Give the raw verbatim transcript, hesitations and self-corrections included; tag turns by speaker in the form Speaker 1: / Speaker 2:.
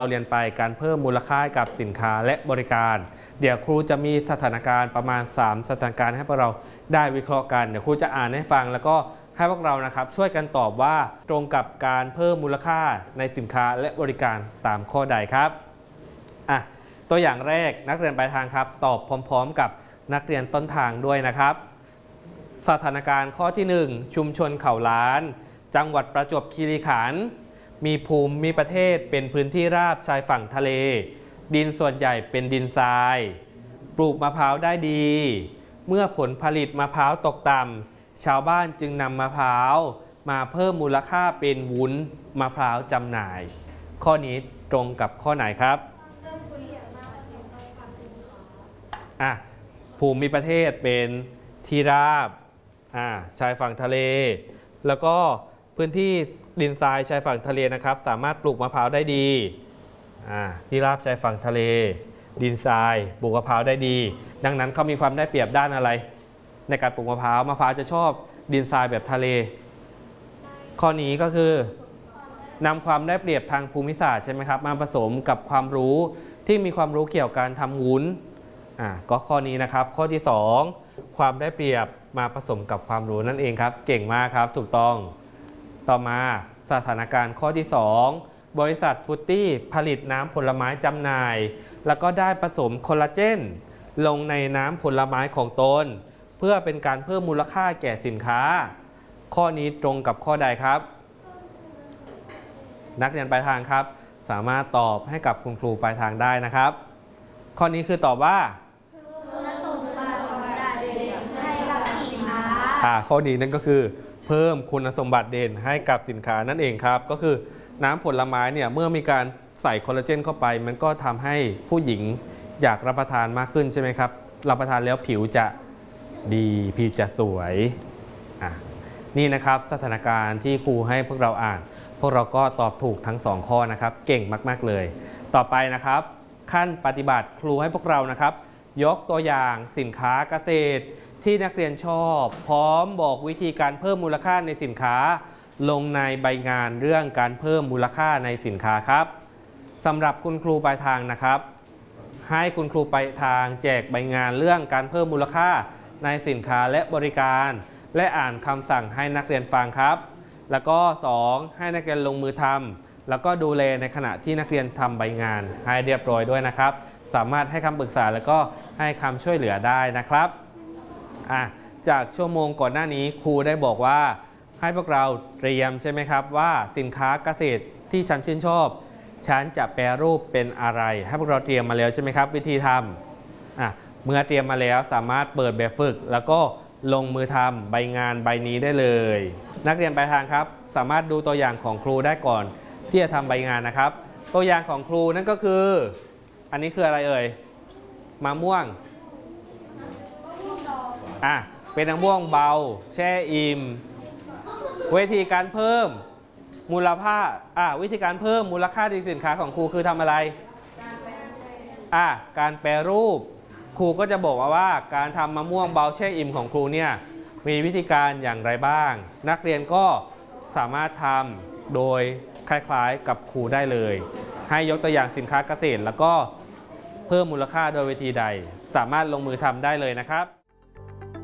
Speaker 1: เราเรียนไปการเพิ่มมูลค่ากับสินค้าและบริการเดี๋ยวครูจะมีสถานการณ์ประมาณสามสถานการณ์ให้พวกเราได้วิเคราะห์กันเดี๋ยวครูจะอ่านให้ฟังแล้วก็ให้พวกเรานะครับช่วยกันตอบว่าตรงกับการเพิ่มมูลค่าในสินค้าและบริการตามข้อใดครับอ่ะตัวอย่างแรกนักเรียนปลายทางครับตอบพร้อมๆกับนักเรียนต้นทางด้วยนะครับสถานการณ์ข้อที่หนึ่งชุมชนเขาล้านจังหวัดประจวบคีรีขันธ์มีภูมิมีประเทศเป็นพื้นที่ราบชายฝั่งทะเลดินส่วนใหญ่เป็นดินทรายปลูกมะพร้าวได้ดีเมื่อผลผลิตมะพร้าวตกต่ำชาวบ้านจึงนำมะพร้าวมาเพิ่มมูลค่าเป็นวุ้นมะพร้าวจำหน่ายข้อนี้ตรงกับข้อไหนครับอ่ะภูมิประเทศเป็นที่ราบอ่าชายฝั่งทะเลแล้วก็พื้นที่ดินทรายชายฝั่งทะเลนะครับสามารถปลูกมะพร้าวได้ดีอ่าที่ราบชายฝั่งทะเลดินทรายปลูกมะพร้าวได้ดีดังนั้นเขามีความได้เปรียบด้านอะไรในการปลูกมะพร้าวมะพร้าวจะชอบดินทรายแบบทะเลข้อนี้ก็คือนำความได้เปรียบทางภูมิศาสตร์ใช่ไหมครับมาผสมกับความรู้ที่มีความรู้เกี่ยวกับการทำวุ้นอ่าก็ข้อนี้นะครับข้อที่สองความได้เปรียบมาผสมกับความรู้นั่นเองครับเก่งมากครับถูกต้องต่อมาสถานการณ์ข้อที่สองบริษัทฟรุตตี้ผลิตน้ำผลไม้จำหน่ายแล้วก็ได้ผสมคอลลาเจนลงในน้ำผลไม้ของตนเพื่อเป็นการเพิ่มมูลค่าแก่สินค้าข้อนี้ตรงกับข้อใดครับนักเรียนปลายทางครับสามารถตอบให้กับคุณครูปลายทางได้นะครับข้อนี้คือตอบว่าคุณสมบัติเด่นให้กับสินค้าอ่าข้อนี้นั่นก็คือเพิ่มคุณสมบัติเด่นให้กับสินค้านั่นเองครับก็คือน้ำผลไม้เนี่ยเมื่อมีการใส่คอลลาเจนเข้าไปมันก็ทำให้ผู้หญิงอยากรับประทานมากขึ้นใช่ไหมครับรับประทานแล้วผิวจะดีผิวจะสวยอ่ะนี่นะครับสถานการณ์ที่ครูให้พวกเราอ่านพวกเราก็ตอบถูกทั้งสองข้อนะครับเก่งมากๆเลยต่อไปนะครับขั้นปฏิบัติครูให้พวกเรานะครับยกตัวอย่างสินค้าเกษตรที่นักเรียนชอบพร้อมบอกวิธีการเพิ่มมูลค่าในสินค้าลงในใบงานเรื่องการเพิ่มมูลค่าในสินค้าครับสำหรับคุณครูปลายทางนะครับให้คุณครูปลายทางแจกใบงานเรื่องการเพิ่มมูลค่าในสินค้าและบริการและอ่านคำสั่งให้นักเรียนฟังครับแล้วก็สองให้นักเรียนลงมือทำแล้วก็ดูแลในขณะที่นักเรียนทำใบงานให้เรียบร้อยด้วยนะครับสามารถให้คำปรึกษาแล้วก็ให้คำช่วยเหลือได้นะครับอ่ะจากชั่วโมงก่อนหน้านี้ครูได้บอกว่าให้พวกเราเตรียมใช่ไหมครับว่าสินค้าเกษตรที่ฉันชื่นชอบฉันจะแปรรูปเป็นอะไรให้พวกเราเตรียมมาแล้วใช่ไหมครับวิธีทำอ่ะเมื่อเตรียมมาแล้วสามารถเปิดแบบฝึกแล้วก็ลงมือทำใบงานใบนี้ได้เลยนักเรียนปลายทางครับสามารถดูตัวอย่างของครูได้ก่อนที่จะทำใบงานนะครับตัวอย่างของครูนั่นก็คืออันนี้คืออะไรเอ่ยมะม่วงอ่ะเป็นมะม่วงเบาแช่อิ่มวิธีการเพิ่มมูลค่าอ่ะวิธีการเพิ่มมูลค่าในสินค้าของครูคือทำอะไรอ่ะการแปรรูปครูก็จะบอกว่าการทำมะม่วงเบาแช่อิ่มของครูเนี่ยมีวิธีการอย่างไรบ้างนักเรียนก็สามารถทำโดยคล้ายๆกับครูได้เลยให้ยกตัวอย่างสินค้าเกษตรแล้วก็เพิ่มมูลค่าโดยวิธีใดสามารถลงมือทำได้เลยนะครับ